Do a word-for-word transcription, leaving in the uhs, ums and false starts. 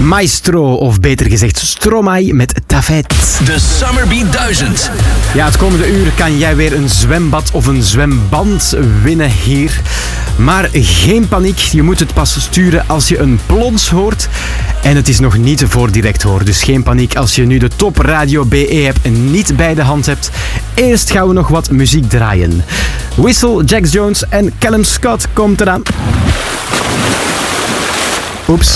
Maestro, of beter gezegd Stromae met Tafet. De Summerbeat duizend. Ja, het komende uur kan jij weer een zwembad of een zwemband winnen hier. Maar geen paniek, je moet het pas sturen als je een plons hoort. En het is nog niet voor direct hoor, dus geen paniek als je nu de Top Radio B E-app niet bij de hand hebt. Eerst gaan we nog wat muziek draaien. Whistle, Jax Jones en Callum Scott komt eraan. Oeps.